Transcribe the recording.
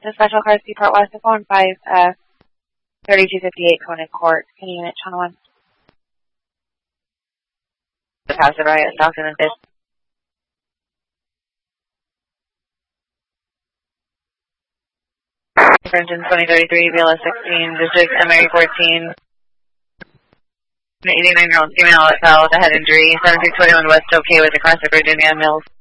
to Special Car Seaport West of 5, 3258 Conant Court. Can you unit channel 1? The passive riot, Stockton and Fish. Engine 2033, BLS 16, District MA 14. An 89-year-old female fell with a head injury. 7621 West, okay with the classic Virginia Mills.